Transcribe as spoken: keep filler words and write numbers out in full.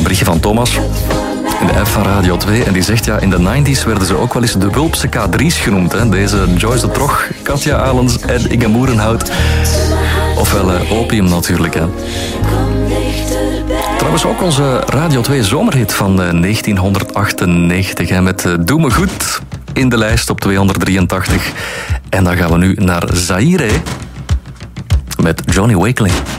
berichtje van Thomas in de app van Radio twee. En die zegt, ja, in de negentig werden ze ook wel eens de Wulpse K drie's genoemd. Hè. Deze Joyce de Trog, Katja Alens en Inge Moerenhout. Ofwel uh, Opium natuurlijk. Hè. Trouwens ook onze Radio twee zomerhit van uh, negentien achtennegentig. Hè, met uh, Doe me goed in de lijst op tweehonderddrieëntachtig. En dan gaan we nu naar Zaire met Johnny Wakeling.